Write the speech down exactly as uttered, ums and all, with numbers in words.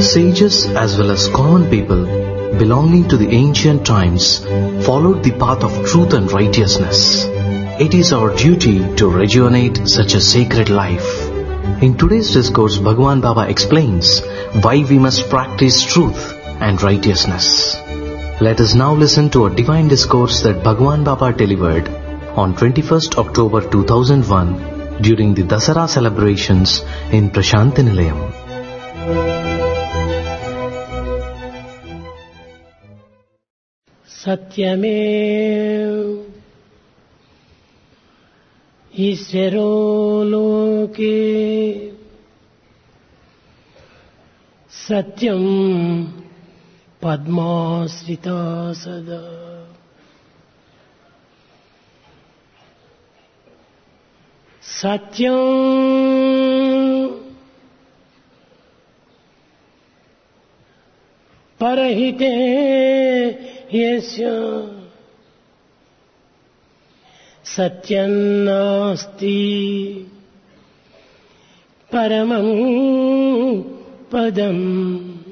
Sages as well as common people belonging to the ancient times followed the path of truth and righteousness. It is our duty to rejuvenate such a sacred life. In today's discourse, Bhagwan Baba explains why we must practice truth and righteousness. Let us now listen to a divine discourse that Bhagwan Baba delivered on twenty-first October two thousand one during the Dasara celebrations in Prashanti Nilayam. Satyamev Ishvaro loke Satyam Padmasrita sada Satyam Parahite Yesya Satyam nasti Paramam Padam